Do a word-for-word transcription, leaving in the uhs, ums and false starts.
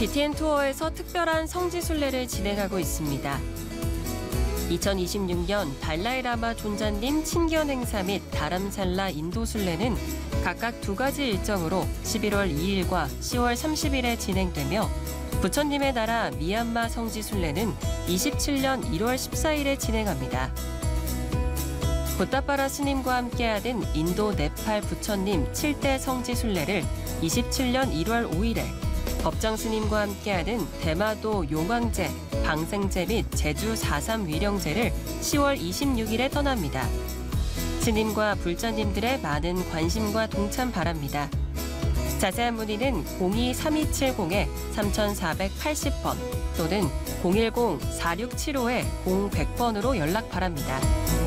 비티엔 투어에서 특별한 성지순례를 진행하고 있습니다. 이천이십육 년 달라이라마 존자님 친견 행사 및 다람살라 인도순례는 각각 두 가지 일정으로 십일월 이일과 시월 삼십일에 진행되며 부처님의 나라 미얀마 성지순례는 이십칠 년 일월 십사일에 진행합니다. 부타파라 스님과 함께하는 인도 네팔 부처님 칠 대 성지순례를 이십칠 년 일월 오일에, 법정 스님과 함께하는 대마도 용왕제, 방생제 및 제주 사삼 위령제를 시월 이십육일에 떠납니다. 스님과 불자님들의 많은 관심과 동참 바랍니다. 자세한 문의는 공이 삼이칠공 삼사팔십 번 또는 공일공 사육칠오 공백 번으로 연락 바랍니다.